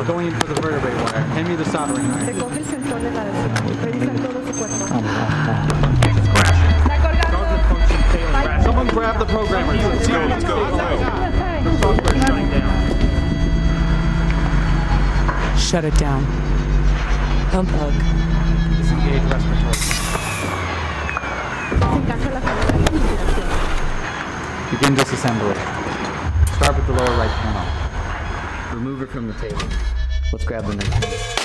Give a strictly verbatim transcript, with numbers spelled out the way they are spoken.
we're going in for the vertebrae wire. Hand me the soldering iron. Recoge el sensor de la revisar todo su cuerpo. Someone grab the programmer. Let's go, let's go, let's go. The software's shutting down. Shut it down. Unplug. Disengage respiratory. Encaja la salida de respiración. Begin disassembly. Start with the lower right panel. Remove it from the table. Let's grab the next one.